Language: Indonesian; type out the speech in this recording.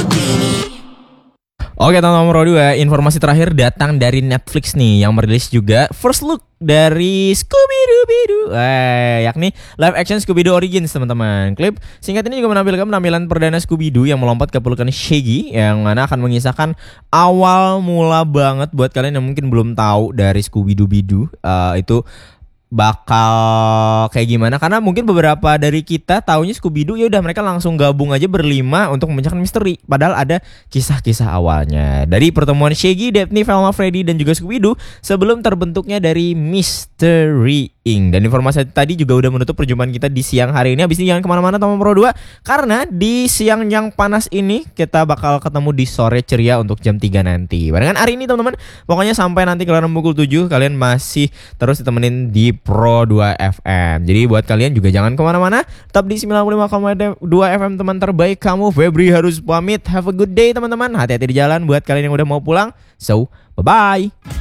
Oke teman-teman Pro 2, informasi terakhir datang dari Netflix nih yang merilis juga first look dari Scooby-Doo, yakni live action Scooby-Doo Origins teman-teman. Klip singkat ini juga menampilkan penampilan perdana Scooby-Doo yang melompat ke pelukan Shaggy, yang mana akan mengisahkan awal mula banget buat kalian yang mungkin belum tahu dari Scooby-Doo itu bakal kayak gimana, karena mungkin beberapa dari kita taunya Scooby-Doo ya udah mereka langsung gabung aja berlima untuk memecahkan misteri, padahal ada kisah-kisah awalnya dari pertemuan Shaggy, Daphne, Velma, Freddy dan juga Scooby-Doo sebelum terbentuknya dari Mystery Inc. Dan informasi tadi juga udah menutup perjumpaan kita di siang hari ini. Habis ini jangan kemana-mana teman Pro 2, karena di siang yang panas ini kita bakal ketemu di sore ceria untuk jam 3 nanti barengan hari ini teman-teman. Pokoknya sampai nanti kalian pukul 7 kalian masih terus ditemenin di Pro 2 FM. Jadi buat kalian juga jangan kemana-mana, tetap di 95,2 FM teman terbaik kamu. Febri harus pamit. Have a good day teman-teman. Hati-hati di jalan buat kalian yang udah mau pulang. So bye-bye.